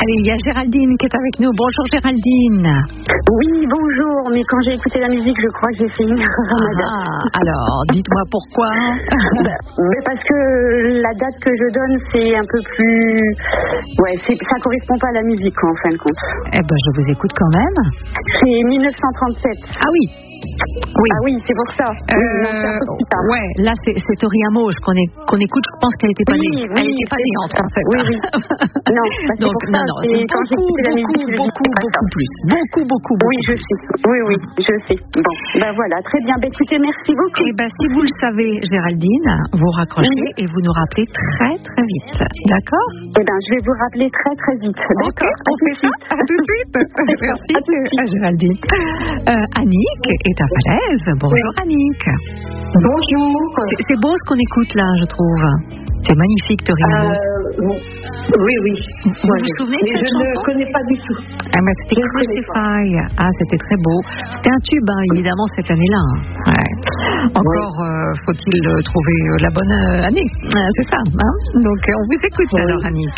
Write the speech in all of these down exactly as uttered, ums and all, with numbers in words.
Allez, il y a Géraldine qui est avec nous. Bonjour Géraldine. Oui, bonjour, mais quand j'ai écouté la musique, je crois que j'ai fait une erreur à ma date. Ah, alors, dites-moi pourquoi. bah, mais parce que la date que je donne, c'est un peu plus... Ouais, c'est... ça correspond pas à la musique, en fin de compte. Eh ben, je vous écoute quand même. C'est dix-neuf cent trente-sept. Ah oui. Oui. Ah oui, c'est pour ça. Euh, oui, non, c'est un peu plus tard. Ouais, là c'est, c'est Tori Amos qu'on, est, qu'on écoute. Je pense qu'elle n'était pas oui, née. Oui, elle n'était pas née en trente-sept. Oui, oui. Non, bah, c'est donc pour non, ça, non, c'est c'est quand beaucoup, j'ai écouté la beaucoup, musique, beaucoup, beaucoup, beaucoup plus. Beaucoup, beaucoup, beaucoup. Oui, je sais. Oui, oui, je sais. Bon, ben voilà, très bien. Ben écoutez, merci beaucoup. Et ben si vous le savez, Géraldine, vous raccrochez oui. et vous nous rappelez très, très vite. D'accord? Eh ben, je vais vous rappeler très, très vite. D'accord. Okay, on fait ça. À tout de suite. Merci à, tout de suite. à Géraldine. Euh, Annick est à Falaise. Bonjour oui. Annick. Bonjour. C'est, c'est beau ce qu'on écoute là, je trouve. C'est magnifique, Tori Amos. Euh, oui, oui. Vous vous, vous souvenez de cette je chanson? Je ne connais pas du tout. Ah, mais c'était Crucify. Ah, c'était très beau. C'était un tube, hein, évidemment, cette année-là. Ouais. Encore oui. euh, faut-il trouver la bonne année. Ah, c'est ça. Hein, donc, on vous écoute oui. alors, Annick.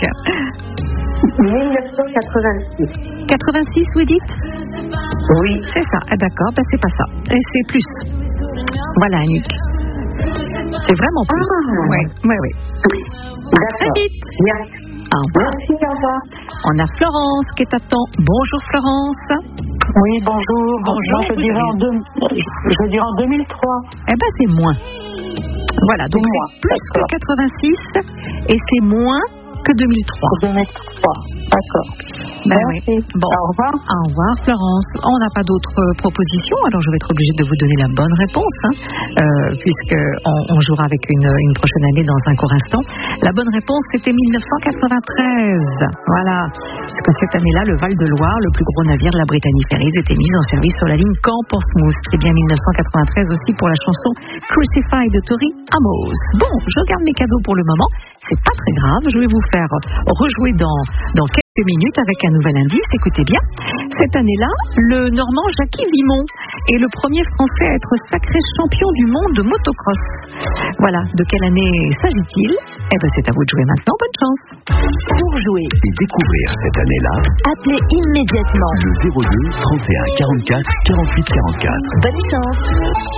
dix-neuf cent quatre-vingt-six. quatre-vingt-six, vous dites? Oui. C'est ça. Ah, d'accord. Ben, c'est pas ça. Et c'est plus. Voilà, Annick. C'est vraiment plus. Ah. Oui, oui, oui. À très vite. Merci. Au revoir. Merci, au revoir. On a Florence qui est à temps. Bonjour Florence. Oui, bonjour. Bonjour. Moi, je, dirais en deux, je dirais en deux mille trois. Eh ben, c'est moins. Voilà, donc c'est, c'est plus d'accord. que quatre-vingt-six et c'est moins que deux mille trois. deux mille trois, d'accord. Ben oui. Bon. Au revoir. Au revoir Florence. On n'a pas d'autres euh, propositions, alors je vais être obligée de vous donner la bonne réponse, hein, euh, puisque on, on jouera avec une, une prochaine année dans un court instant. La bonne réponse c'était dix-neuf cent quatre-vingt-treize. Voilà, puisque cette année-là, le Val-de-Loire, le plus gros navire de la Brittany Ferries, était mis en service sur la ligne Caen-Portsmouth. C'est bien dix-neuf cent quatre-vingt-treize aussi pour la chanson Crucify de Tori Amos. Bon, je garde mes cadeaux pour le moment. C'est pas très grave. Je vais vous faire rejouer dans dans quelques minutes avec un nouvel indice. Écoutez bien. Cette année-là, le Normand Jackie Vimont est le premier Français à être sacré champion du monde de motocross. Voilà. De quelle année s'agit-il? Eh ben, c'est à vous de jouer maintenant. Bonne chance. Pour jouer et découvrir cette année-là, appelez immédiatement le zéro deux trente et un quarante-quatre quarante-huit quarante-quatre. Bonne chance.